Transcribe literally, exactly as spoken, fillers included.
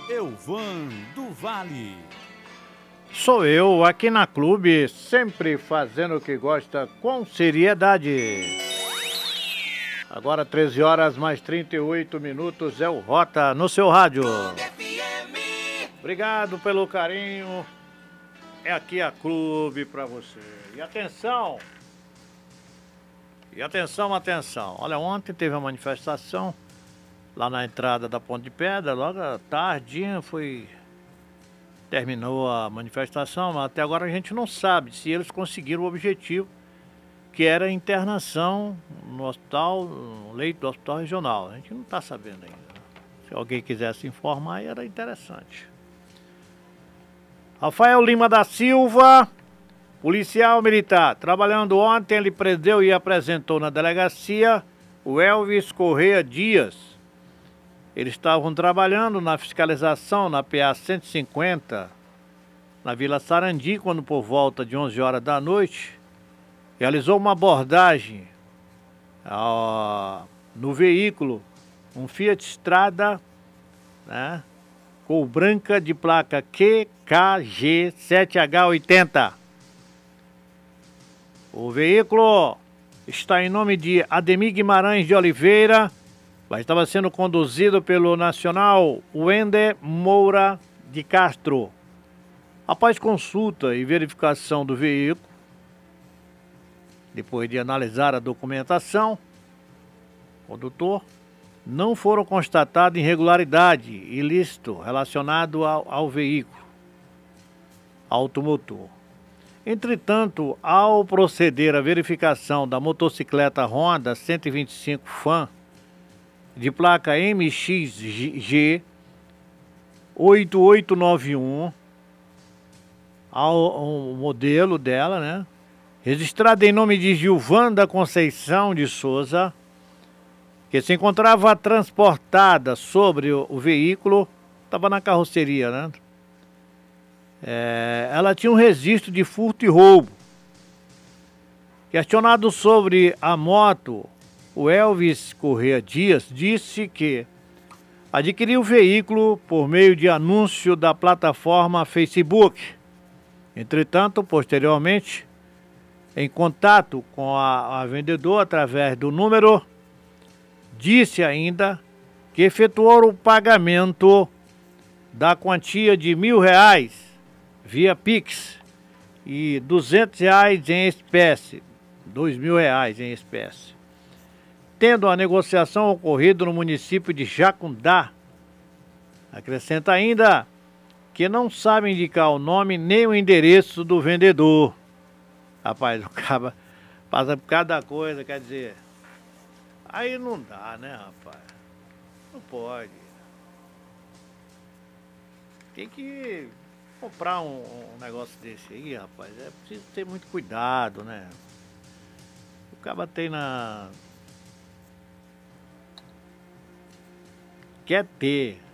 Elvan do Vale. Sou eu, aqui na Clube, sempre fazendo o que gosta com seriedade. Agora treze horas mais trinta e oito minutos é o Rota no seu rádio. Obrigado pelo carinho. É aqui a Clube pra você. E atenção! E atenção, atenção. Olha, ontem teve uma manifestação lá na entrada da Ponte de Pedra, logo à tardinha foi... Terminou a manifestação, mas até agora a gente não sabe se eles conseguiram o objetivo, que era a internação no hospital, no leito do hospital regional. A gente não está sabendo ainda. Se alguém quisesse informar, era interessante. Rafael Lima da Silva, policial militar. Trabalhando ontem, ele prendeu e apresentou na delegacia o Elvis Correia Dias. Eles estavam trabalhando na fiscalização na P A cento e cinquenta, na Vila Sarandi, quando por volta de onze horas da noite, realizou uma abordagem ó, no veículo, um Fiat Strada, né, cor branca de placa Q K G sete H oitenta. O veículo está em nome de Ademir Guimarães de Oliveira, mas estava sendo conduzido pelo nacional Wender Moura de Castro. Após consulta e verificação do veículo, depois de analisar a documentação, o condutor, não foram constatadas irregularidade ilícito relacionado ao, ao veículo automotor. Entretanto, ao proceder à verificação da motocicleta Honda cento e vinte e cinco Fan, de placa M X G oito oito nove um, ao, ao modelo dela, né? Registrada em nome de Gilvanda Conceição de Souza, que se encontrava transportada sobre o, o veículo, estava na carroceria, né? É, ela tinha um registro de furto e roubo. Questionado sobre a moto, o Elvis Correia Dias disse que adquiriu o veículo por meio de anúncio da plataforma Facebook. Entretanto, posteriormente, em contato com a, a vendedora através do número, disse ainda que efetuou o pagamento da quantia de mil reais via Pix e duzentos reais em espécie, dois mil reais em espécie, tendo a negociação ocorrido no município de Jacundá. Acrescenta ainda que não sabe indicar o nome nem o endereço do vendedor. Rapaz, o cara passa por cada coisa, quer dizer, aí não dá, né, rapaz? Não pode. Tem que comprar um, um negócio desse aí, rapaz, é preciso ter muito cuidado, né? O cara tem na... quer ter